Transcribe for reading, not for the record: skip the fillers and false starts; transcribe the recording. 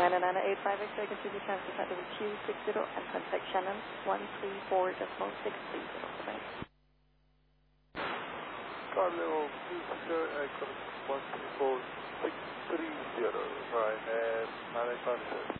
99856, I can see the transfer at Q60 and contact Shannon 134.630. Car level 260 and contact 134.630, right, and 99556.